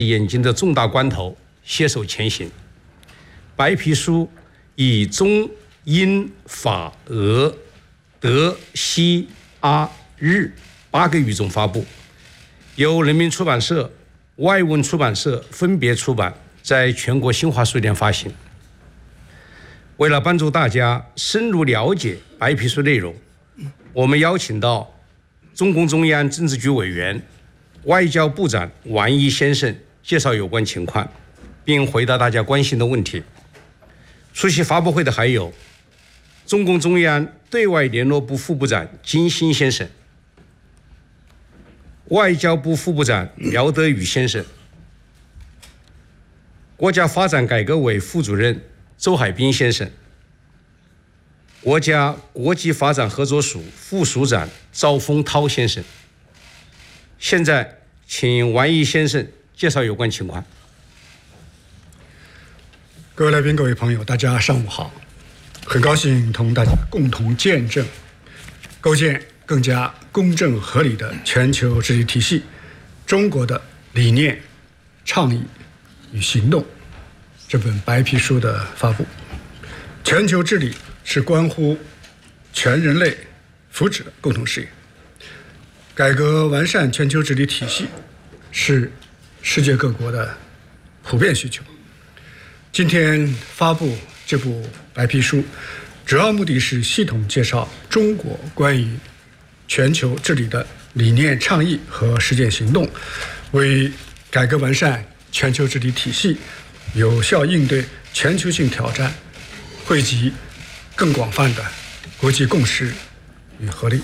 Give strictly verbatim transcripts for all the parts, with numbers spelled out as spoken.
眼睛的重大关头携手前行。白皮书以中英法俄德西阿日八个语种发布，由人民出版社、外文出版社分别出版，在全国新华书店发行。为了帮助大家深入了解白皮书内容，我们邀请到中共中央政治局委员、外交部长王毅先生介绍有关情况，并回答大家关心的问题。出席发布会的还有中共中央对外联络部副部长金星先生、外交部副部长苗德宇先生、国家发展改革委副主任周海滨先生、国家国际发展合作署副署长赵丰涛先生。现在请王毅先生介绍有关情况。 各位来宾、各位朋友，大家上午好！很高兴同大家共同见证构建更加公正合理的全球治理体系中国的理念、倡议与行动这本白皮书的发布。全球治理是关乎全人类福祉的共同事业，改革完善全球治理体系是世界各国的普遍需求。今天发布这部白皮书，主要目的是系统介绍中国关于全球治理的理念、倡议和实践行动，为改革完善全球治理体系、有效应对全球性挑战汇集更广泛的国际共识与合力。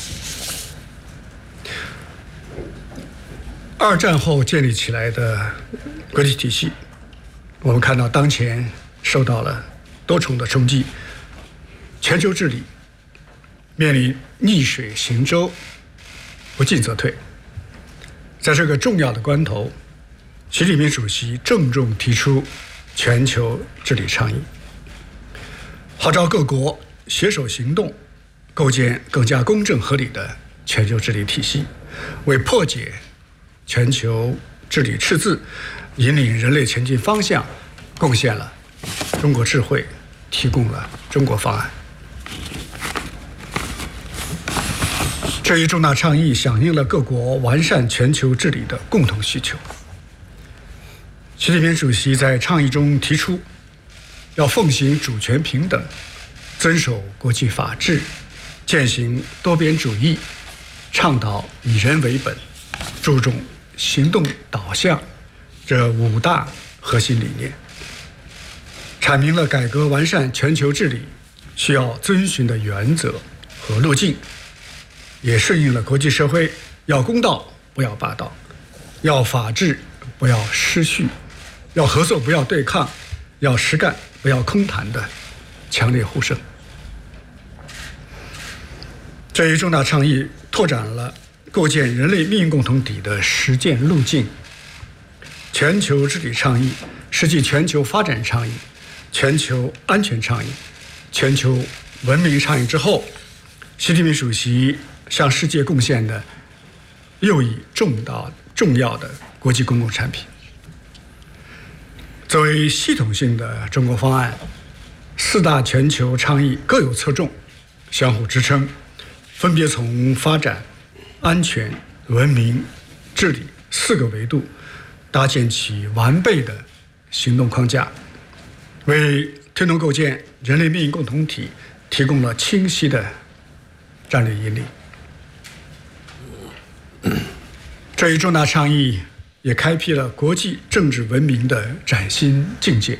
二战后建立起来的国际体系，我们看到当前受到了多重的冲击，全球治理面临逆水行舟、不进则退。在这个重要的关头，习近平主席郑重提出全球治理倡议，号召各国携手行动，构建更加公正合理的全球治理体系，为破解全球治理赤字、引领人类前进方向贡献了中国智慧，提供了中国方案。这一重大倡议响应了各国完善全球治理的共同需求。习近平主席在倡议中提出，要奉行主权平等，遵守国际法治，践行多边主义，倡导以人为本，注重行动导向这五大核心理念，阐明了改革完善全球治理需要遵循的原则和路径，也顺应了国际社会要公道不要霸道，要法治不要失序，要合作不要对抗，要实干不要空谈的强烈呼声。这一重大倡议拓展了构建人类命运共同体的实践路径。全球治理倡议是继全球发展倡议、全球安全倡议、全球文明倡议之后，习近平主席向世界贡献的又一重大重要的国际公共产品。作为系统性的中国方案，四大全球倡议各有侧重，相互支撑，分别从发展、安全、文明、治理四个维度搭建起完备的行动框架，为推动构建人类命运共同体提供了清晰的战略引领。这一重大倡议也开辟了国际政治文明的崭新境界。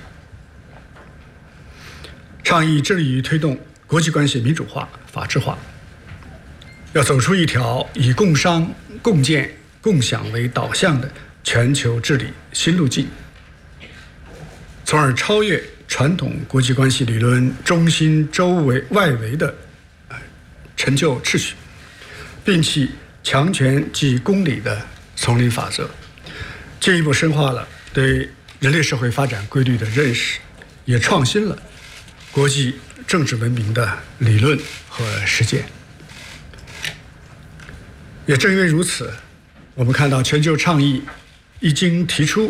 倡议致力于推动国际关系民主化、法治化，要走出一条以共商、共建、共享为导向的全球治理新路径，从而超越传统国际关系理论中心周围外围的陈旧秩序，摒弃强权即公理的丛林法则，进一步深化了对人类社会发展规律的认识，也创新了国际政治文明的理论和实践。也正因为如此，我们看到全球倡议一经提出，